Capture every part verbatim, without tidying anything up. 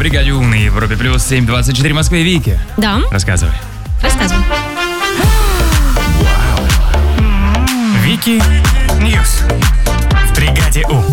бригаде У на Европе плюс семь двадцать четыре в Москве. Вики. Да. Рассказывай. Рассказывай. Вики Ньюс в бригаде У.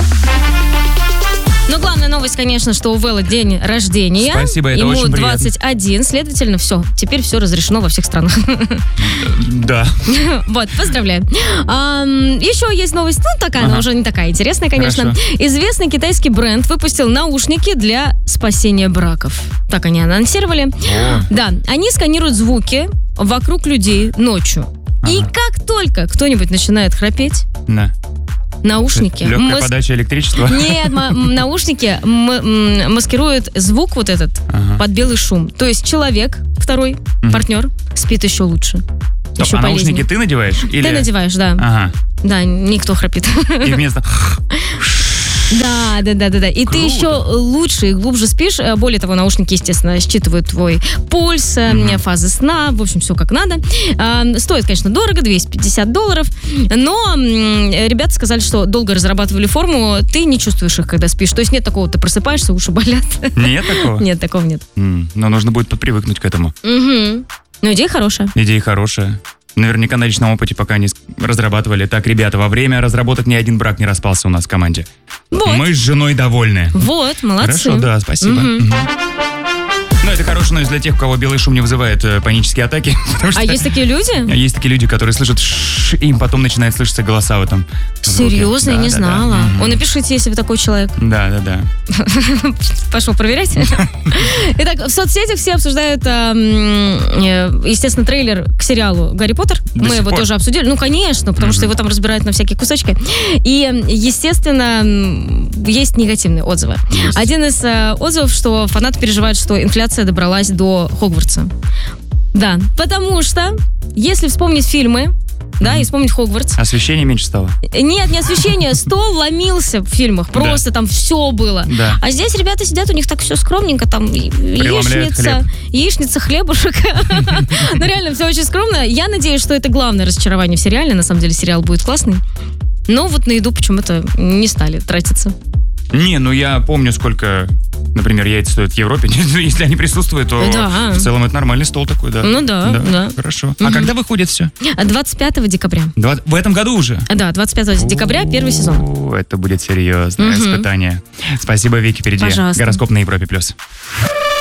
Ну, главная новость, конечно, что у Вэлла день рождения. Спасибо, это Ему очень приятно. двадцать один, следовательно, все. Теперь все разрешено во всех странах. Да. Вот, поздравляю. А, еще есть новость, ну, такая, Ага. она уже не такая интересная, конечно. Хорошо. Известный китайский бренд выпустил наушники для спасения браков. Так они анонсировали. О. Да, они сканируют звуки вокруг людей ночью. И Ага. как только кто-нибудь начинает храпеть, Да. наушники... Легкая мас- подача электричества. Нет, ма- м, наушники м- м, маскируют звук вот этот Ага. под белый шум. То есть человек, второй Мгм. партнер, спит еще лучше. Стоп, еще а полезнее. наушники ты надеваешь? Или... Ты надеваешь, да. Ага. Да, никто храпит. И вместо... Да, да, да, да, да. И Круто. ты еще лучше и глубже спишь. Более того, наушники, естественно, считывают твой пульс, Мгм. фазы сна, в общем, все как надо. А, Стоит, конечно, дорого, двести пятьдесят долларов, но м, ребята сказали, что долго разрабатывали форму, ты не чувствуешь их, когда спишь. То есть нет такого, ты просыпаешься, уши болят. Нет такого? Нет, такого нет. М, Но нужно будет подпривыкнуть к этому. Угу. Ну, идея хорошая. Идея хорошая. Наверняка на личном опыте, пока они разрабатывали. Так, ребята, во время разработок ни один брак не распался у нас в команде. Вот. Мы с женой довольны. Вот, молодцы. Хорошо, да, спасибо. Мгм. Мгм. Ну, это хорошая новость для тех, у кого белый шум не вызывает э, панические атаки. Потому что А есть такие люди? есть такие люди, которые слышат «ш», и им потом начинает слышаться голоса в этом звуке. Серьезно, я Да, не да, да. знала. Мгм. О, напишите, если вы такой человек. Да, да, да. Пошел проверять. Итак, в соцсетях все обсуждают, а, м, э, естественно, трейлер к сериалу «Гарри Поттер». До Мы сих его пор? тоже обсудили. Ну, конечно, потому что его там разбирают на всякие кусочки. И, естественно, м, есть негативные отзывы. Есть. Один из э, отзывов, что фанаты переживают, что инфляция добралась до Хогвартса. Да, потому что, если вспомнить фильмы, да, и вспомнить Хогвартс, Освещение меньше стало. нет, не освещение, стол ломился в фильмах, просто там все было. Да. А здесь ребята сидят, у них так все скромненько, там и- Преломляют яичница, хлеб. яичница, хлебушек. Ну реально, все очень скромно. Я надеюсь, что это главное разочарование в сериале. На самом деле сериал будет классный. Но вот на еду почему-то не стали тратиться. Не, ну я помню, сколько, например, яйца стоят в Европе. Если они присутствуют, то Да. в целом это нормальный стол такой, да. Ну да, да. Хорошо. А Мгм. когда выходит все? А двадцать пятого декабря. В этом году уже? А, Да, двадцать пятого декабря первый сезон. О, это будет серьезное Мгм. испытание. Спасибо, Вики, впереди Пожалуйста. гороскоп на Европе+. плюс.